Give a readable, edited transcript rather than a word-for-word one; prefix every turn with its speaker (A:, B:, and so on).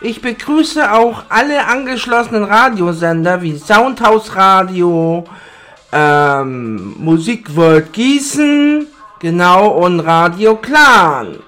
A: Ich begrüße auch alle angeschlossenen Radiosender wie Soundhouse Radio, Musikworld Gießen, genau, und Radio Clan.